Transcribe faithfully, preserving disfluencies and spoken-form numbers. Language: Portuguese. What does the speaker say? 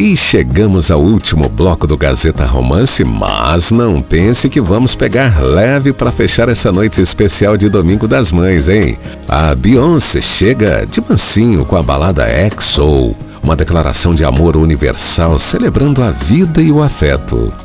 E chegamos ao último bloco do Gazeta Romance, mas não pense que vamos pegar leve para fechar essa noite especial de Domingo das Mães, hein? A Beyoncé chega de mansinho com a balada X O, uma declaração de amor universal celebrando a vida e o afeto.